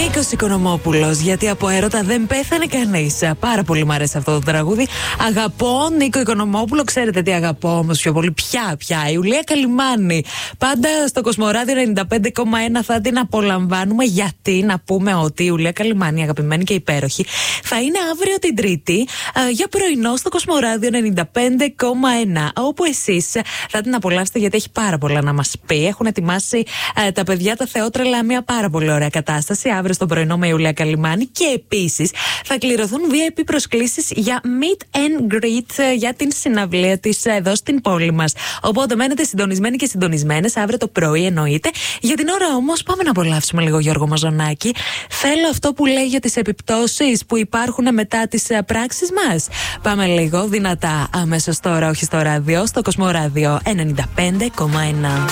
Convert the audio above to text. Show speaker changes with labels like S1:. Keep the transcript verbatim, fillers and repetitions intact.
S1: Νίκος Οικονομόπουλος, γιατί από έρωτα δεν πέθανε κανείς. Πάρα πολύ μ' αρέσει αυτό το τραγούδι. Αγαπώ Νίκο Οικονομόπουλο, ξέρετε τι αγαπώ όμως πιο πολύ. Πια, πια. Η Ιουλία Καλυμάνη. Πάντα στο Κοσμοράδιο ενενήντα πέντε κόμμα ένα θα την απολαμβάνουμε. Γιατί να πούμε ότι η Ιουλία Καλυμάνη, αγαπημένη και υπέροχη, θα είναι αύριο την Τρίτη α, για πρωινό στο Κοσμοράδιο ενενήντα πέντε κόμμα ένα. Όπου εσείς θα την απολαύσετε, γιατί έχει πάρα πολλά να μας πει. Έχουν ετοιμάσει α, τα παιδιά τα Θεότρελα μια πάρα πολύ ωραία κατάσταση αύριο στο πρωινό με Ιουλία Καλυμάνη. Και επίσης θα κληρωθούν βι άι πι προσκλήσεις για meet and greet για την συναυλία της εδώ στην πόλη μας. Οπότε μένετε συντονισμένοι και συντονισμένες αύριο το πρωί, εννοείται. Για την ώρα όμως πάμε να απολαύσουμε λίγο Γιώργο Μαζονάκη. Θέλω αυτό που λέει για τις επιπτώσεις που υπάρχουν μετά τις πράξεις μας. Πάμε λίγο δυνατά αμέσως τώρα, όχι στο ράδιο, στο Κοσμοράδιο ενενήντα πέντε κόμμα ένα.